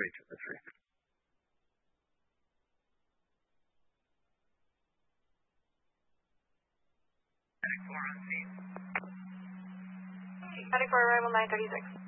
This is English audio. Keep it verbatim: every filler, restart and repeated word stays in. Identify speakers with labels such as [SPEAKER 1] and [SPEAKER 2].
[SPEAKER 1] ready to the three.
[SPEAKER 2] Medic four, arrival nine thirty-six.